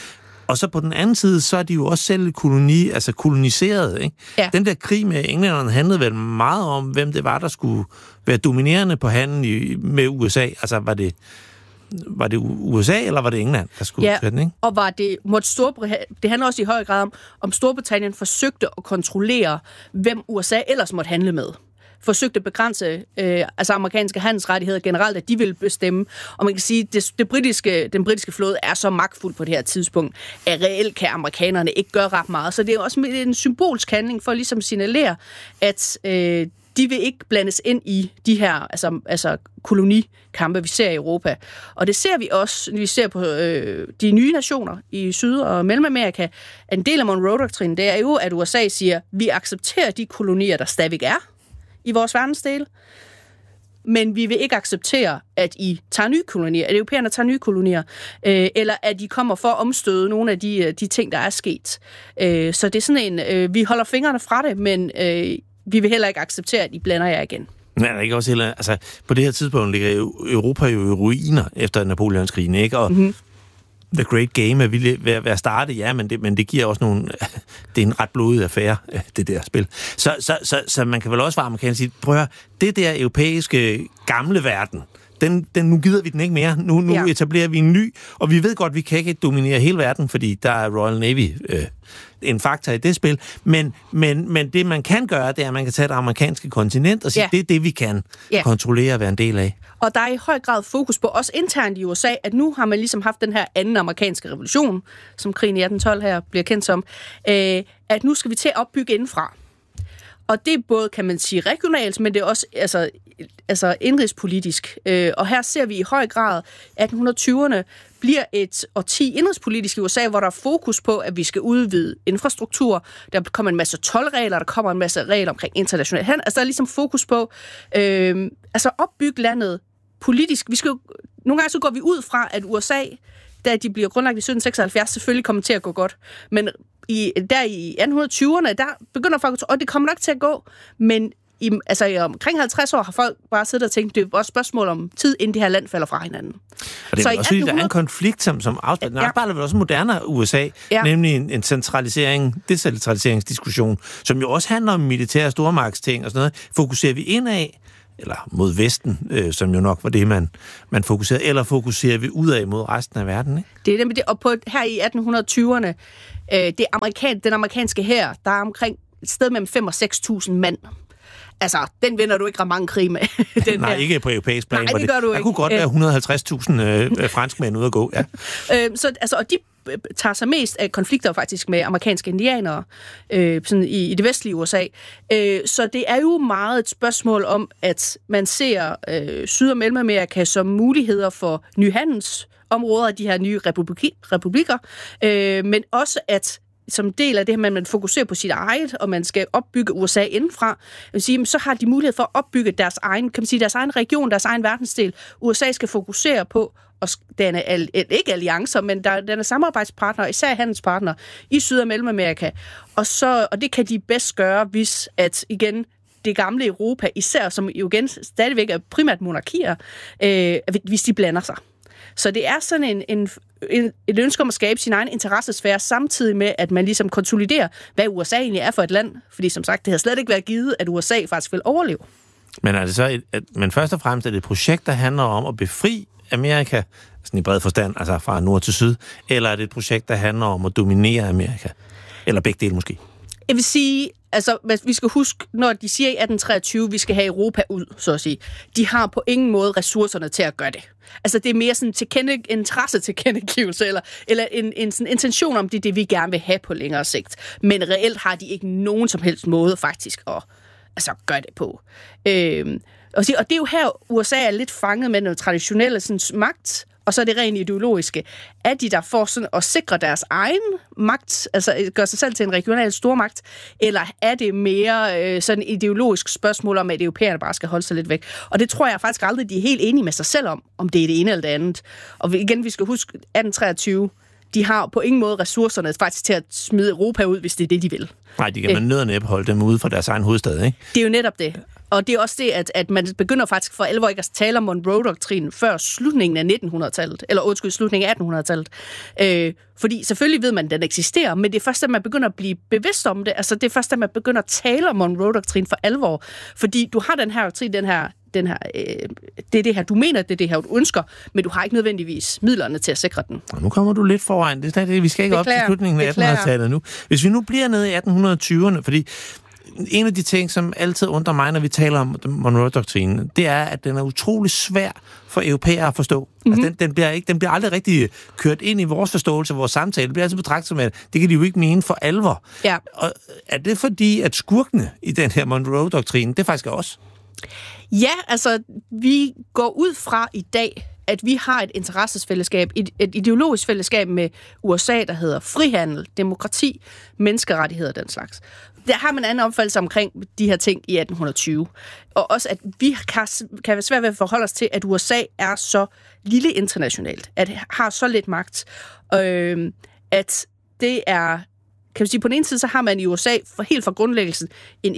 Og så på den anden side, så er de jo også selv koloni, altså koloniseret, ikke? Ja. Den der krig med englænderne handlede vel meget om, hvem det var, der skulle være dominerende på handlen i, med U S A. Altså, var det, var det U S A, eller var det England, der skulle ja, tage den, ikke? Og var det, måtte Storbritannien, det handler også i høj grad om, om Storbritannien forsøgte at kontrollere, hvem U S A ellers måtte handle med. Forsøgte at begrænse øh, altså amerikanske handelsrettigheder generelt, at de ville bestemme. Og man kan sige, at det, det britiske, den britiske flåde er så magtfuld på det her tidspunkt, at reelt kan amerikanerne ikke gøre ret meget. Så det er også en symbolsk handling for at ligesom signalere, at øh, de vil ikke blandes ind i de her altså, altså kolonikampe, vi ser i Europa. Og det ser vi også, når vi ser på øh, de nye nationer i Syd- og Mellemamerika. En del af Monroe-doktrinen, det er jo, at U S A siger, at vi accepterer de kolonier, der stadigvæk er i vores verdensdel, men vi vil ikke acceptere, at I tager nye kolonier, at europæerne tager nye kolonier, øh, eller at I kommer for at omstøde nogle af de, de ting, der er sket. Øh, så det er sådan en, øh, vi holder fingrene fra det, men øh, vi vil heller ikke acceptere, at I blander jer igen. Nej, der er ikke også heller, altså, på det her tidspunkt ligger Europa jo i ruiner efter Napoleonskrigen, ikke? Og mm-hmm. The Great Game er ved at starte, ja, men det, men det giver også nogle... Det er en ret blodig affære, det der spil. Så, så, så, så man kan vel også være amerikansk sige, prøv at høre, det der europæiske gamle verden, den, den, nu gider vi den ikke mere. Nu, nu ja. etablerer vi en ny, og vi ved godt, vi kan ikke dominere hele verden, fordi der er Royal Navy øh, en faktor i det spil. Men, men, men det, man kan gøre, det er, at man kan tage det amerikanske kontinent og sige, ja. det er det, vi kan ja. kontrollere og være en del af. Og der er i høj grad fokus på, også internt i U S A, at nu har man ligesom haft den her anden amerikanske revolution, som krigen i atten tolv her bliver kendt som, øh, at nu skal vi til at opbygge indenfra. Og det er både, kan man sige, regionalt, men det er også altså, altså indrigspolitisk. Øh, og her ser vi i høj grad, at atten tyverne bliver et årti indrigspolitisk i U S A, hvor der er fokus på, at vi skal udvide infrastruktur. Der kommer en masse toldregler, der kommer en masse regler omkring international handel. Altså der er ligesom fokus på øh, altså opbygge landet politisk. Vi skal jo, nogle gange så går vi ud fra, at U S A, da de bliver grundlagt i sytten seksoghalvfjerds, selvfølgelig kommer til at gå godt. Men i, der i atten tyverne, der begynder folk, og det kommer nok til at gå, men i, altså i omkring halvtreds år har folk bare siddet og tænkt, det er også et spørgsmål om tid, inden det her land falder fra hinanden. Og det er så også, attenhundrede... der er en konflikt, som, som afspiller. Den afspiller vel også moderne U S A, ja. nemlig en, en centralisering, decentraliseringsdiskussion, som jo også handler om militære stormagtsting og sådan noget. Fokuserer vi indad, eller mod Vesten, øh, som jo nok var det, man, man fokuserede, eller fokuserer vi udad mod resten af verden, ikke? Det er nemlig det, og på, her i atten tyverne, øh, det amerikan, den amerikanske hær, der er omkring et sted mellem fem og seks tusind mand. Altså, den vinder du ikke ret mange krig med. Den Nej, her. ikke på europæisk plan. Nej, det gør det, du der ikke. kunne godt være et hundrede og halvtreds tusind øh, franskmænd ude at gå, ja. øh, så, altså, og de tager sig mest af konflikter faktisk med amerikanske indianere øh, sådan i, i det vestlige U S A. Øh, så det er jo meget et spørgsmål om, at man ser øh, Syd- og Mellemamerika som muligheder for nye handelsområder af de her nye republik- republikker, øh, men også at som del af det her, at man fokuserer på sit eget, og man skal opbygge U S A indenfra, jeg vil sige, så har de mulighed for at opbygge deres egen, kan man sige, deres egen region, deres egen verdensdel. U S A skal fokusere på at danne, ikke alliancer, men der, den er samarbejdspartner, især handelspartner i Syd- og Mellemamerika. Og, så, og det kan de bedst gøre, hvis at igen det gamle Europa, især som jo igen stadigvæk er primært monarkier, øh, hvis de blander sig. Så det er sådan en, en, en, et ønske om at skabe sin egen interessesfære, samtidig med, at man ligesom konsoliderer, hvad U S A egentlig er for et land. Fordi som sagt, det har slet ikke været givet, at U S A faktisk vil overleve. Men er det så et, et, men først og fremmest er det et projekt, der handler om at befri Amerika, sådan i bred forstand, altså fra nord til syd, eller er det et projekt, der handler om at dominere Amerika? Eller begge dele måske? Jeg vil sige, altså, vi skal huske, når de siger i atten treogtyve, vi skal have Europa ud, så at sige, de har på ingen måde ressourcerne til at gøre det. Altså, det er mere sådan en interesse til kendegivelse, eller, eller en, en sådan intention om, det er det, vi gerne vil have på længere sigt. Men reelt har de ikke nogen som helst måde faktisk at altså, gøre det på. Øhm, og det er jo her, U S A er lidt fanget med noget traditionelle sådan, magt, og så er det rent ideologiske. Er de der for sådan at sikre deres egen magt, altså gøre sig selv til en regional stormagt, eller er det mere øh, sådan et ideologisk spørgsmål om, at europæerne bare skal holde sig lidt væk? Og det tror jeg faktisk aldrig, de er helt enige med sig selv om, om det er det ene eller det andet. Og igen, vi skal huske, atten treogtyve, de har på ingen måde ressourcerne faktisk til at smide Europa ud, hvis det er det, de vil. Nej, de kan man nød og næppe holde dem ude fra deres egen hovedstad, ikke? Det er jo netop det. Og det er også det, at, at man begynder faktisk for alvor ikke at tale om Monroe-doktrinen før slutningen af nittenhundredetallet, eller undskyld, slutningen af attenhundredetallet. Øh, fordi selvfølgelig ved man, at den eksisterer, men det er først, at man begynder at blive bevidst om det. Altså det er først, at man begynder at tale om Monroe-doktrinen for alvor. Fordi du har den her doktrin, den her, den her, øh, det er det her, du mener, det er det her, du ønsker, men du har ikke nødvendigvis midlerne til at sikre den. Og nu kommer du lidt foran. Det er det, vi skal ikke Beklager. op til slutningen af attenhundredetallet nu. Hvis vi nu bliver nede i atten tyverne, fordi en af de ting, som altid undrer mig, når vi taler om Monroe-doktrinen, det er, at den er utrolig svær for europæere at forstå. Mm-hmm. Altså, den, den, bliver ikke, den bliver aldrig rigtig kørt ind i vores forståelse, vores samtale. Det bliver altid betragtet som, at det kan de jo ikke mene for alvor. Ja. Og er det fordi, at skurkene i den her Monroe-doktrin, det er faktisk os? Ja, altså, vi går ud fra i dag, at vi har et interessesfællesskab, et, et ideologisk fællesskab med U S A, der hedder frihandel, demokrati, menneskerettigheder og den slags. Der har man en anden opfattelse omkring de her ting i atten tyve. Og også, at vi kan, kan være svært ved at forholde os til, at U S A er så lille internationalt, at det har så lidt magt, øh, at det er, kan man sige, på den ene side, så har man i U S A for, helt fra grundlæggelsen en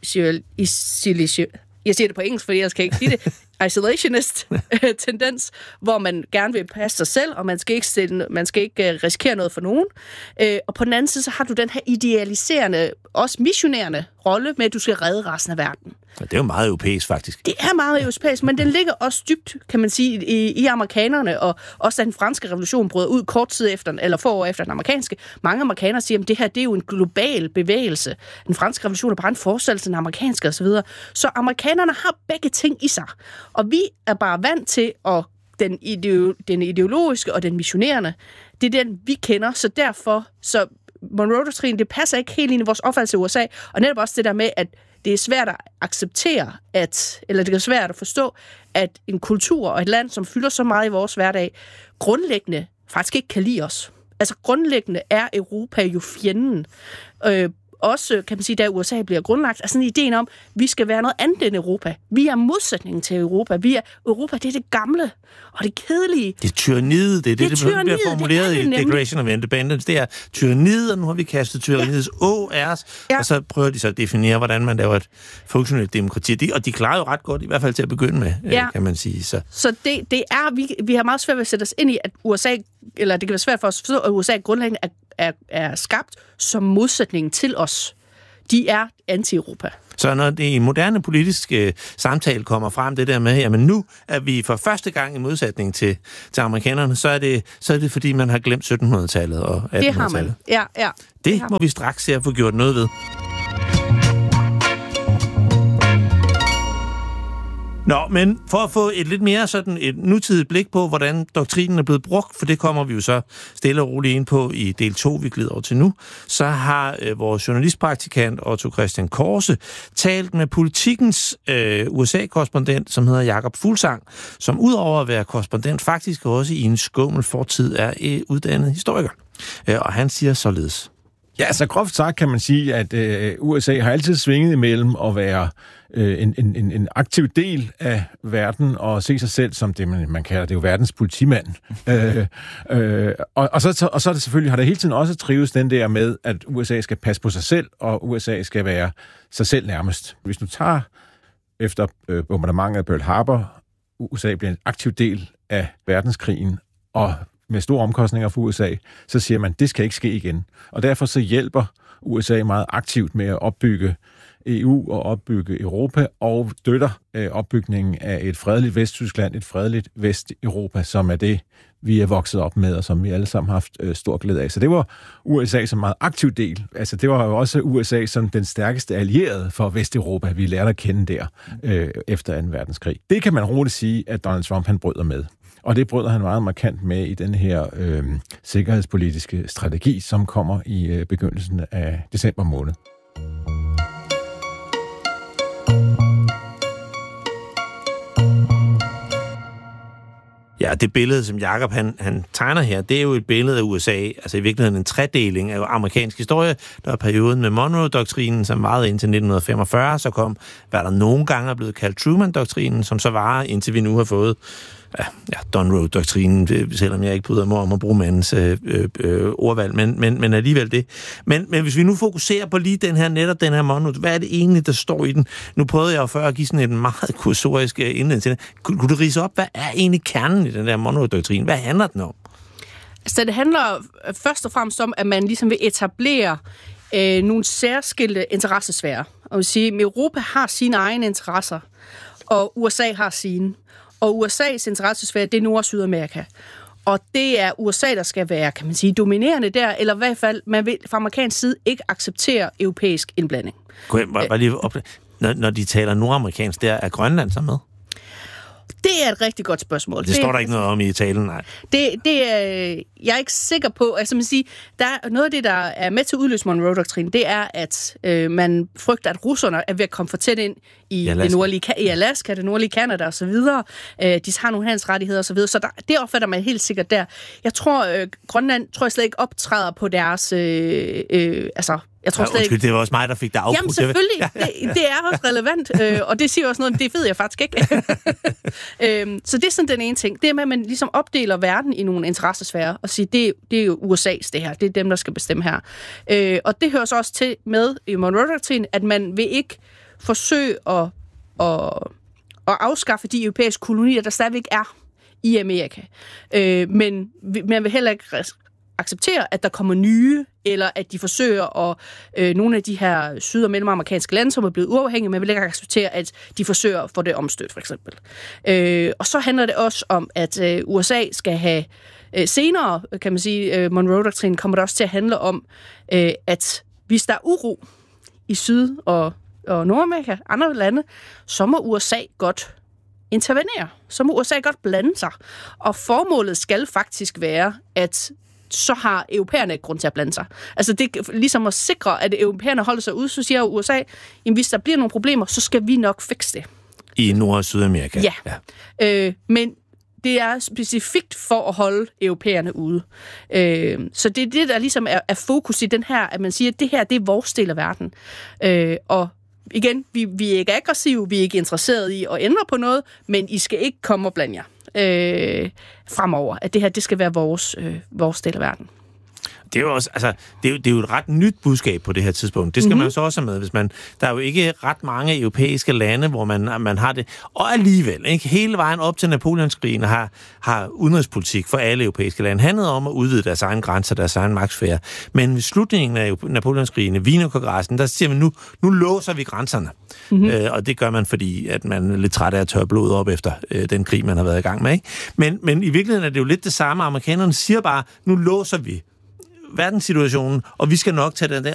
isolation, jeg siger det på engelsk, fordi jeg skal ikke sige det, isolationist-tendens, hvor man gerne vil passe sig selv, og man skal ikke, stille, man skal ikke risikere noget for nogen. Og på den anden side, så har du den her idealiserende, også missionerende rolle med, at du skal redde resten af verden. Det er jo meget europæisk, faktisk. Det er meget europæisk, men den ligger også dybt, kan man sige, i, i amerikanerne, og også da den franske revolution brød ud kort tid efter, eller få år efter den amerikanske. Mange amerikanere siger, at det her det er jo en global bevægelse. Den franske revolution er bare en forestillelse af den amerikanske osv. Så, så amerikanerne har begge ting i sig. Og vi er bare vant til, at den, ideo, den ideologiske og den missionerende, det er den, vi kender, så derfor, så Monroe-doktrinen, det passer ikke helt ind i vores opfattelse af U S A, og netop også det der med, at det er svært at acceptere, at, eller det er svært at forstå, at en kultur og et land, som fylder så meget i vores hverdag, grundlæggende faktisk ikke kan lide os. Altså grundlæggende er Europa jo fjenden. Øh, også, kan man sige, da U S A bliver grundlagt, er sådan ideen om, at vi skal være noget andet end Europa. Vi er modsætningen til Europa. Vi er, Europa, det er det gamle og det kedelige. Det er tyranniet, det er det, det, det, det bliver formuleret det det i Declaration of Independence. Det er tyranniet, og nu har vi kastet tyranniets ja. å af os, ja. og så prøver de så at definere, hvordan man laver et funktionelt demokrati. De, og de klarer jo ret godt, i hvert fald til at begynde med, ja. kan man sige. Så, så det, det er, vi, vi har meget svært ved at sætte os ind i, at U S A, eller det kan være svært for os at forstå, at U S A grundlæggende er Er, er skabt som modsætning til os. De er anti-Europa. Så når det i moderne politiske samtale kommer frem det der med, jamen nu er vi for første gang i modsætning til, til amerikanerne, så er, det, så er det fordi, man har glemt syttenhundredetallet og attenhundredetallet. Det har man. Ja, ja. Det, det må vi straks se at få gjort noget ved. Nå, men for at få et lidt mere sådan et nutidigt blik på, hvordan doktrinen er blevet brugt, for det kommer vi jo så stille og roligt ind på i del to, vi glider over til nu, så har øh, vores journalistpraktikant Otto Christian Korse talt med Politikens øh, U S A-korrespondent, som hedder Jakob Fuglsang, som udover at være korrespondent faktisk også i en skummel fortid er øh, uddannet historiker. Øh, og han siger således. Ja, så groft sagt kan man sige, at øh, U S A har altid svinget imellem at være øh, en, en, en aktiv del af verden og se sig selv som det, man, man kalder det jo verdens politimand. øh, øh, og, og, så, og så er det selvfølgelig, har det hele tiden også trives den der med, at U S A skal passe på sig selv, og U S A skal være sig selv nærmest. Hvis du tager efter øh, bombardementet af Pearl Harbor, U S A bliver en aktiv del af verdenskrigen, og med store omkostninger for U S A, så siger man, det skal ikke ske igen. Og derfor så hjælper U S A meget aktivt med at opbygge E U og opbygge Europa, og støtter øh, opbygningen af et fredeligt Vesttyskland, et fredeligt Vesteuropa, som er det, vi er vokset op med, og som vi alle sammen har haft øh, stor glæde af. Så det var U S A som meget aktiv del. Altså det var jo også U S A som den stærkeste allierede for Vesteuropa, vi lærte at kende der øh, efter anden verdenskrig. Det kan man roligt sige, at Donald Trump han bryder med. Og det bryder han meget markant med i den her øh, sikkerhedspolitiske strategi, som kommer i øh, begyndelsen af december måned. Ja, det billede, som Jakob han, han tegner her, det er jo et billede af U S A, altså i virkeligheden en tredeling af amerikansk historie. Der er perioden med Monroe-doktrinen, som varede indtil nitten femogfyrre, så kom, hvad der nogle gange er blevet kaldt Truman-doktrinen, som så varer indtil vi nu har fået ja, ja, Donroe-doktrinen, selvom jeg ikke bryder mig om at bruge mandens øh, øh, ordvalg, men, men, men alligevel det. Men, men hvis vi nu fokuserer på lige den her, netop den her Monroe, hvad er det egentlig, der står i den? Nu prøvede jeg jo før at give sådan en meget kursorisk indledning til det. Kunne, kunne du ridse op, hvad er egentlig kernen i den der Monroe-doktrin? Hvad handler den om? Så det handler først og fremmest om, at man ligesom vil etablere øh, nogle særskilte interessesfærer. Og vil sige, at Europa har sine egne interesser, og U S A har sine. Og U S A's interessesfære, det er Nord- og Sydamerika. Og det er U S A, der skal være, kan man sige, dominerende der, eller i hvert fald, man vil fra amerikansk side ikke acceptere europæisk indblanding. Kunne jeg bare lige op... Når, når de taler nordamerikansk, der er Grønland så med? Det er et rigtig godt spørgsmål. Det står det, der ikke noget om i talen, nej. Det, det er, jeg er ikke sikker på, altså man siger, der er noget af det, der er med til at udløse Monroe-doktrinen, det er, at øh, man frygter, at russerne er ved at komme for tæt ind i, I det nordlige, i Alaska, det nordlige Canada og så videre. Øh, de har nogle handelsrettigheder og så videre, så der, det opfatter man helt sikkert der. Jeg tror, øh, Grønland tror jeg slet ikke optræder på deres, øh, øh, altså Jeg tror ja, undskyld, ikke... det var også mig, der fik det afbrudt. Jamen selvfølgelig, ja, ja, ja. Det, det er også relevant, øh, og det siger også noget, det ved jeg faktisk ikke. øhm, så det er sådan den ene ting. Det er med, at man ligesom opdeler verden i nogle interessesfærer, og siger, det, det er jo U S A's det her, det er dem, der skal bestemme her. Øh, og det hører så også til med i Monroe-doktrinen, at man vil ikke forsøge at, at, at afskaffe de europæiske kolonier, der stadigvæk er i Amerika. Øh, men man vil heller ikke acceptere, at der kommer nye, eller at de forsøger at øh, nogle af de her syd- og mellemamerikanske lande, som er blevet uafhængige, men vil ikke acceptere, at de forsøger at få det omstødt, for eksempel. Øh, og så handler det også om, at øh, U S A skal have øh, senere, kan man sige, øh, Monroe-doktrinen kommer det også til at handle om, øh, at hvis der er uro i Syd- og, og Nordamerika, andre lande, så må U S A godt intervenere. Så må U S A godt blande sig. Og formålet skal faktisk være, at så har europæerne ikke grund til at blande sig. Altså det er ligesom at sikre, at europæerne holder sig ude, så siger U S A, jamen hvis der bliver nogle problemer, så skal vi nok fikse det. I Nord- og Sydamerika? Ja. ja. Øh, men det er specifikt for at holde europæerne ude. Øh, så det er det, der ligesom er, er fokus i den her, at man siger, at det her, det er vores del af verden. Øh, og igen, vi, vi er ikke aggressive, vi er ikke interesserede i at ændre på noget, men I skal ikke komme og blande jer. Øh, fremover, at det her, det skal være vores, øh, vores del af verden. Det er jo også, altså, det er jo, det er jo et ret nyt budskab på det her tidspunkt. Det skal mm-hmm. man jo så også have med, hvis man, der er jo ikke ret mange europæiske lande, hvor man, man har det, og alligevel, ikke, hele vejen op til Napoleonskrigen har, har udenrigspolitik for alle europæiske lande handlet om at udvide deres egen grænser, deres egen magtsfære. Men ved slutningen af Napoleonskrigen, Wienerkongressen, der siger man, nu, nu låser vi grænserne. Mm-hmm. Øh, og det gør man, fordi at man er lidt træt af at tørre blod op efter øh, den krig, man har været i gang med. Ikke? Men, men i virkeligheden er det jo lidt det samme. Amerikanerne siger bare, nu låser vi verdenssituationen, og vi skal nok tage den der.